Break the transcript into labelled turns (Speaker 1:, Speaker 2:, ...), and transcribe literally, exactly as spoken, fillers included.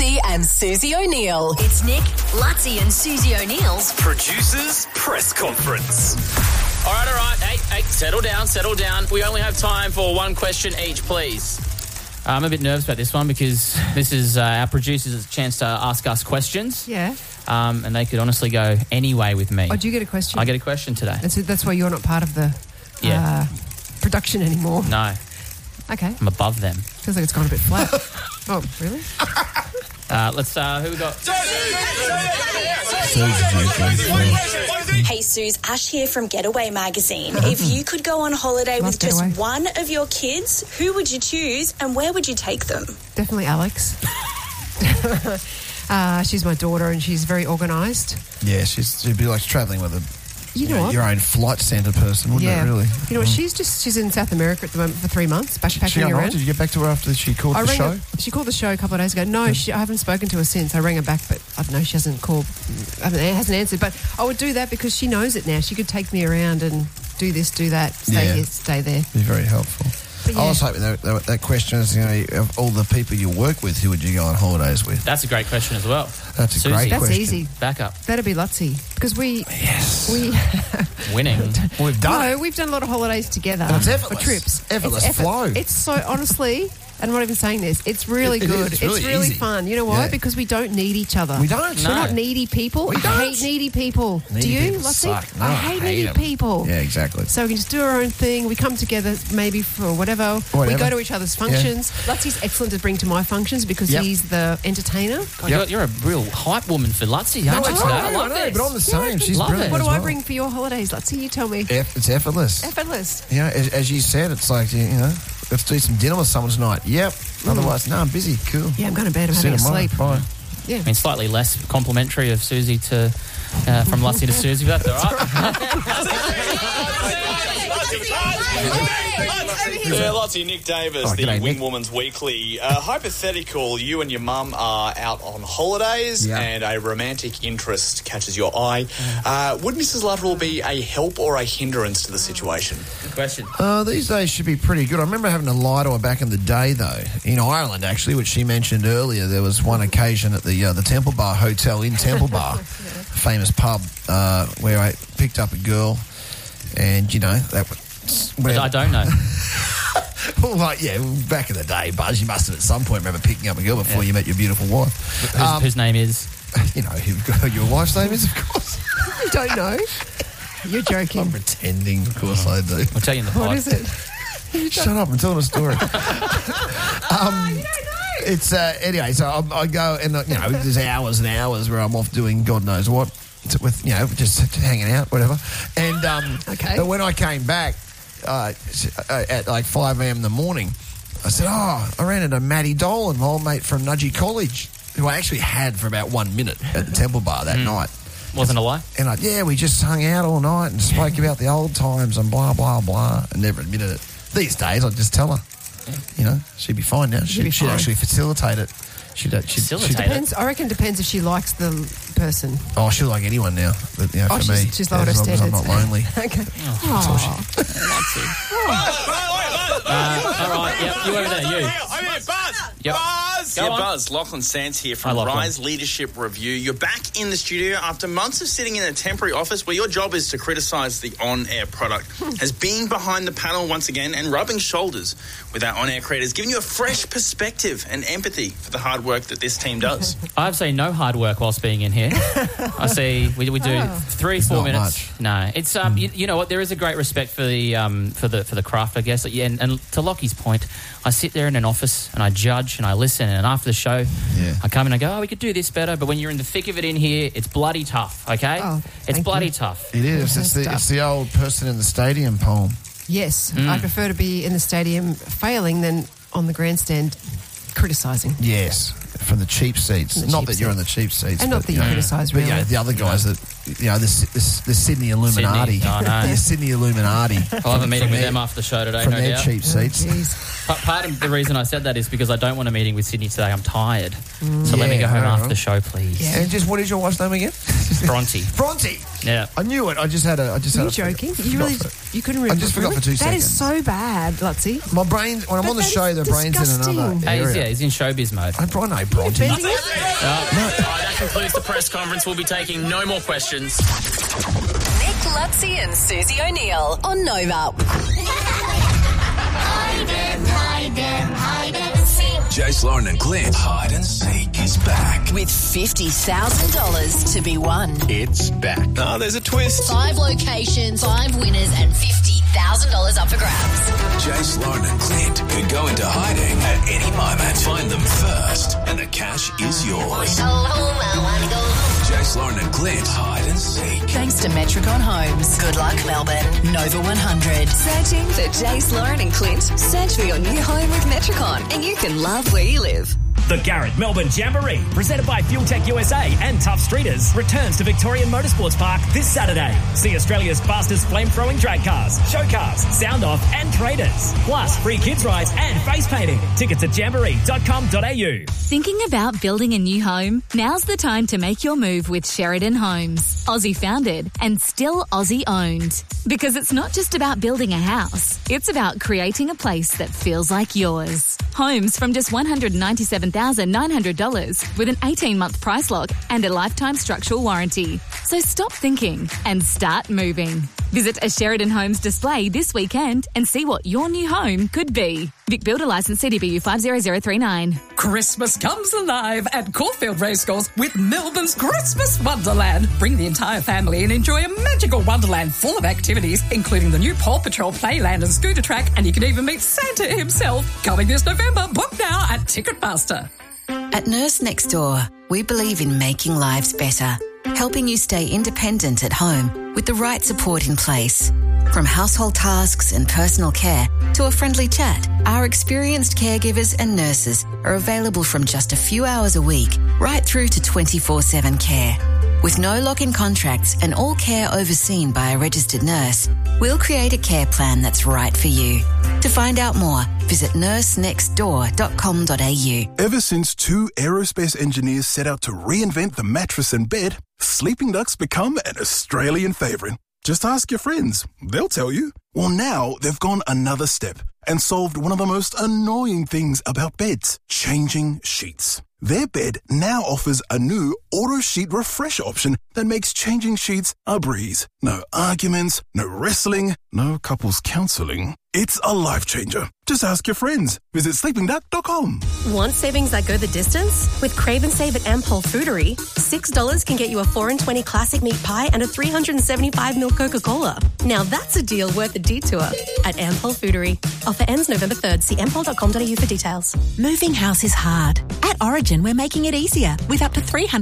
Speaker 1: Lutzi and Susie O'Neill.
Speaker 2: It's Nick, Lutzi and Susie O'Neill's
Speaker 3: Producers Press Conference. All right, all right. Hey, hey, settle down, settle down. We only have time for one question each, please. I'm a bit nervous about this one because this is uh, our producers' chance to ask us questions.
Speaker 4: Yeah.
Speaker 3: Um, and they could honestly go any way with me.
Speaker 4: Oh, do you get a question?
Speaker 3: I get a question today.
Speaker 4: That's, that's why you're not part of the
Speaker 3: Yeah.
Speaker 4: uh, production anymore.
Speaker 3: No,
Speaker 4: Okay.
Speaker 3: I'm above them.
Speaker 4: Feels like it's gone a bit flat. Oh, really?
Speaker 3: Uh, let's, uh, who we got?
Speaker 5: Hey, Suze, Ash here from Getaway Magazine. If you could go on holiday
Speaker 4: Love
Speaker 5: with just
Speaker 4: Getaway.
Speaker 5: one of your kids, who would you choose and where would you take them?
Speaker 4: Definitely Alex. uh, she's my daughter and she's very organised.
Speaker 6: Yeah, she's, she'd be like travelling with a,
Speaker 4: You know what?
Speaker 6: your own flight centre person, wouldn't
Speaker 4: yeah.
Speaker 6: it, really?
Speaker 4: You know what? She's just she's in South America at the moment for three months,
Speaker 6: She
Speaker 4: backpacking
Speaker 6: got on?
Speaker 4: around.
Speaker 6: Did you get back to her after she called
Speaker 4: I
Speaker 6: the
Speaker 4: rang
Speaker 6: show?
Speaker 4: her, she called the show a couple of days ago. No, she, I haven't spoken to her since. I rang her back, but I don't know. She hasn't called, I haven't, hasn't answered. But I would do that because she knows it now. She could take me around and do this, do that, stay
Speaker 6: Yeah.
Speaker 4: here, stay there.
Speaker 6: Be very helpful.
Speaker 4: But yeah.
Speaker 6: I was hoping that, that, that question is, you know, of all the people you work with, who would you go on holidays with?
Speaker 3: That's a great question as well.
Speaker 6: That's a
Speaker 3: Susie.
Speaker 6: great
Speaker 4: That's
Speaker 6: question.
Speaker 4: easy.
Speaker 3: Back up.
Speaker 4: That'd be Lutzi because we
Speaker 6: Yes.
Speaker 4: we
Speaker 3: Winning.
Speaker 6: Well, we've done
Speaker 4: no,
Speaker 6: it.
Speaker 4: we've done a lot of holidays together.
Speaker 6: And it's
Speaker 4: for
Speaker 6: effortless.
Speaker 4: trips.
Speaker 6: Effortless
Speaker 4: it's effort-
Speaker 6: flow.
Speaker 4: It's so honestly. And I'm not even saying this. It's really
Speaker 6: It- it
Speaker 4: good.
Speaker 6: is. It's really easy.
Speaker 4: fun. You know why?
Speaker 6: Yeah.
Speaker 4: Because we don't need each other.
Speaker 6: We don't.
Speaker 4: We're
Speaker 3: No.
Speaker 4: not needy people.
Speaker 6: We
Speaker 4: I
Speaker 6: don't.
Speaker 4: hate needy people.
Speaker 6: Needy
Speaker 4: Do you,
Speaker 6: people
Speaker 4: Lutzi?
Speaker 6: suck. No,
Speaker 4: I
Speaker 6: I
Speaker 4: hate
Speaker 6: hate
Speaker 4: needy
Speaker 6: 'em.
Speaker 4: people.
Speaker 6: Yeah, exactly.
Speaker 4: So we can just do our own thing. We come together maybe for whatever. We
Speaker 6: Whatever.
Speaker 4: go to each other's functions. Lutzi's excellent to bring to my functions because
Speaker 6: Yep.
Speaker 4: he's the entertainer.
Speaker 3: Oh,
Speaker 6: Yep.
Speaker 3: you're, you're a real hype woman for Lutzi,
Speaker 6: No,
Speaker 3: aren't you?
Speaker 6: it's
Speaker 3: today?
Speaker 6: not.
Speaker 3: I
Speaker 6: I
Speaker 3: love
Speaker 6: know,
Speaker 3: this.
Speaker 6: but I'm the same. She's
Speaker 3: Love
Speaker 6: brilliant
Speaker 3: it.
Speaker 4: What
Speaker 6: as
Speaker 4: do I
Speaker 6: well.
Speaker 4: bring for your holidays, Lutzi? You tell me.
Speaker 6: Eff- It's effortless.
Speaker 4: Effortless.
Speaker 6: You know, as, as you said, it's like, you know, let's do some dinner with someone tonight. Yep. Otherwise, no, I'm busy. Cool.
Speaker 4: Yeah, I'm going to bed. I'm
Speaker 6: See you
Speaker 4: having a
Speaker 6: tomorrow.
Speaker 4: sleep.
Speaker 6: Bye.
Speaker 4: Yeah.
Speaker 3: I mean, slightly less complimentary of Susie to uh, from Lutzi to Susie, but that's all right.
Speaker 7: Yeah, Lutzi, Nick Davis,
Speaker 6: Oh,
Speaker 7: the
Speaker 6: g'day,
Speaker 7: Wing
Speaker 6: Nick.
Speaker 7: Woman's Weekly. Uh, hypothetical, you and your mum are out on holidays
Speaker 6: Yeah.
Speaker 7: and a romantic interest catches your eye. Uh, would Missus Luttrell be a help or a hindrance to the situation?
Speaker 3: Good question.
Speaker 6: Uh, these days should be pretty good. I remember having to lie to her back in the day, though, in Ireland, actually, which she mentioned earlier. There was one occasion at the uh, the Temple Bar Hotel in Temple Bar, a famous pub, uh, where I picked up a girl, and, you know, that was...
Speaker 3: I I don't know.
Speaker 6: Well, like, yeah, back in the day, Buzz, you must have at some point remember picking up a girl before you met your beautiful wife.
Speaker 3: Whose,
Speaker 6: Um,
Speaker 3: whose name is?
Speaker 6: You know who your wife's name is, of course.
Speaker 4: You don't know. You're joking.
Speaker 6: I'm pretending, of course I do.
Speaker 3: I'll tell you in the pod.
Speaker 4: What is it?
Speaker 6: Shut up, I'm telling a story. um, it's, uh, anyway, so I, I go and, uh, you know, there's hours and hours where I'm off doing God knows what, to- with, you know, just hanging out, whatever. And, um,
Speaker 4: Okay.
Speaker 6: but when I came back uh, at like five a.m. in the morning, I said, oh, I ran into Matty Dolan, my old mate from Nudgee College, who I actually had for about one minute at the Temple Bar that night.
Speaker 3: Wasn't a lie?
Speaker 6: And I, yeah, we just hung out all night and spoke about the old times and blah, blah, blah, and never admitted it. These days, I'd just tell her. You know, she'd be fine now. She'd,
Speaker 4: be
Speaker 6: she'd
Speaker 4: fine.
Speaker 6: actually facilitate it. She'd, she'd,
Speaker 3: Facilitate
Speaker 6: she'd,
Speaker 3: it?
Speaker 4: Depends, I reckon depends if she likes the person.
Speaker 6: Oh, she'll like anyone now. But, you know,
Speaker 4: Oh,
Speaker 6: for
Speaker 4: she's-
Speaker 6: me,
Speaker 4: she's lowered
Speaker 6: as
Speaker 4: her
Speaker 6: long as I'm not
Speaker 4: standards.
Speaker 6: lonely.
Speaker 4: Okay.
Speaker 3: Uh, all right, yep, you over there, you.
Speaker 7: I'm here, Buzz!
Speaker 3: Yep.
Speaker 7: Buzz!
Speaker 3: Go
Speaker 7: Yeah,
Speaker 3: on.
Speaker 7: Buzz, Lachlan Sands here from
Speaker 3: Hi, Lachlan.
Speaker 7: Rise Leadership Review. You're back in the studio after months of sitting in a temporary office where your job is to criticise the on-air product. Has been behind the panel once again and rubbing shoulders with our on-air creators, giving you a fresh perspective and empathy for the hard work that this team does.
Speaker 3: I've seen no hard work whilst being in here. I see we, we do
Speaker 4: Oh.
Speaker 3: three, four
Speaker 6: not
Speaker 3: minutes.
Speaker 6: much.
Speaker 3: No, it's um, you, you know what? There is a great respect for the um, for the for the craft, I guess. Yeah, and, and to Lockie's point, I sit there in an office and I judge and I listen, and after the show,
Speaker 6: Yeah.
Speaker 3: I come and I go, oh, we could do this better. But when you're in the thick of it in here, it's bloody tough. Okay,
Speaker 4: Oh,
Speaker 3: it's
Speaker 4: thank
Speaker 3: bloody
Speaker 4: you.
Speaker 3: tough.
Speaker 6: It is. It's the, it's the old person in the stadium poem.
Speaker 4: Yes,
Speaker 3: Mm.
Speaker 4: I prefer to be in the stadium failing than on the grandstand criticising.
Speaker 6: Yes, from the cheap seats.
Speaker 4: From the
Speaker 6: Not
Speaker 4: cheap
Speaker 6: that you're
Speaker 4: seat.
Speaker 6: in the cheap seats.
Speaker 4: And not
Speaker 6: but,
Speaker 4: that you
Speaker 6: know,
Speaker 4: criticise,
Speaker 6: But
Speaker 4: really.
Speaker 6: yeah, the other guys that you know, the, the, the Sydney Illuminati.
Speaker 3: Sydney. Oh, no.
Speaker 6: The Sydney Illuminati.
Speaker 3: I'll have a meeting with
Speaker 6: their,
Speaker 3: them after the show today,
Speaker 6: From
Speaker 3: no
Speaker 6: their
Speaker 3: doubt.
Speaker 6: cheap seats.
Speaker 4: Jeez.
Speaker 3: But part of the reason I said that is because I don't want a meeting with Sydney today. I'm tired.
Speaker 4: Mm.
Speaker 3: So let me
Speaker 6: Yeah,
Speaker 3: go home
Speaker 6: all
Speaker 3: after
Speaker 6: right.
Speaker 3: the show, please.
Speaker 4: Yeah.
Speaker 6: And just, what is your wife's name again?
Speaker 3: Bronte.
Speaker 6: Bronte.
Speaker 3: Yeah.
Speaker 6: I knew it. I just had a... I just
Speaker 4: Are
Speaker 6: had
Speaker 4: you
Speaker 6: a,
Speaker 4: joking?
Speaker 6: forgot
Speaker 4: You really,
Speaker 6: for-
Speaker 4: you couldn't remember.
Speaker 6: I just forgot for two
Speaker 4: That
Speaker 6: seconds.
Speaker 4: is so bad, Lutzy.
Speaker 6: My brain, when I'm
Speaker 4: But
Speaker 6: on the
Speaker 4: that
Speaker 6: show,
Speaker 4: is
Speaker 6: the brain's in
Speaker 4: disgusting.
Speaker 6: another
Speaker 3: Hey, he's,
Speaker 6: area.
Speaker 3: yeah, he's in showbiz mode.
Speaker 6: I, I know Bronte.
Speaker 4: Bending it?
Speaker 3: Uh, All right, that concludes the press conference. We'll be taking no more questions.
Speaker 1: Nick Lutzy and Susie O'Neill on Nova.
Speaker 8: Jace, Lauren and Clint. Hide and Seek is back.
Speaker 1: With fifty thousand dollars to be won.
Speaker 8: It's back. Oh, there's a twist.
Speaker 2: Five locations, five winners, and fifty thousand dollars up for grabs.
Speaker 8: Jace, Lauren and Clint could go into hiding at any moment. Find them first and the cash is yours. Jace, Lauren and Clint. Hide and Seek.
Speaker 1: Thanks to Metricon Homes. Good luck, Melbourne. Nova one hundred. Searching for Jace, Lauren and Clint? Search for your new home with Metricon and you can love where you live.
Speaker 9: The Garrett Melbourne Jamboree, presented by FuelTech U S A and Tough Streeters, returns to Victorian Motorsports Park this Saturday. See Australia's fastest flame-throwing drag cars, show cars, sound-off and traders. Plus, free kids rides and face painting. Tickets at jamboree dot com dot a u.
Speaker 10: Thinking about building a new home? Now's the time to make your move with Sheridan Homes. Aussie founded and still Aussie owned. Because it's not just about building a house, it's about creating a place that feels like yours. Homes from just one hundred ninety-seven thousand nine hundred dollars with an eighteen-month price lock and a lifetime structural warranty. So stop thinking and start moving. Visit a Sheridan Homes display this weekend and see what your new home could be. Vic Builder Licence C D B U five zero zero three nine.
Speaker 11: Christmas comes alive at Caulfield Racecourse with Melbourne's Christmas Wonderland. Bring the entire family and enjoy a magical wonderland full of activities, including the new Paw Patrol Playland and scooter track, and you can even meet Santa himself. Coming this November. Book now at Ticketmaster.
Speaker 12: At Nurse Next Door, we believe in making lives better, helping you stay independent at home with the right support in place. From household tasks and personal care to a friendly chat, our experienced caregivers and nurses are available from just a few hours a week right through to twenty-four seven care. With no lock-in contracts and all care overseen by a registered nurse, we'll create a care plan that's right for you. To find out more, visit nurse next door dot com dot a u.
Speaker 13: Ever since two aerospace engineers set out to reinvent the mattress and bed, Sleeping Duck's become an Australian favourite. Just ask your friends. They'll tell you. Well, now they've gone another step and solved one of the most annoying things about beds, changing sheets. Their bed now offers a new auto sheet refresh option that makes changing sheets a breeze. No arguments, no wrestling, no couples counselling. It's a life changer. Just ask your friends. Visit sleeping duck dot com.
Speaker 14: Want savings that go the distance? With Crave and Save at Ampol Foodery, six dollars can get you a four and twenty classic meat pie and a three hundred seventy-five ml Coca-Cola. Now that's a deal worth a detour at Ampol Foodery. Offer ends November third. See ampol dot com dot a u for details.
Speaker 15: Moving house is hard. At Origin, we're making it easier with up to three hundred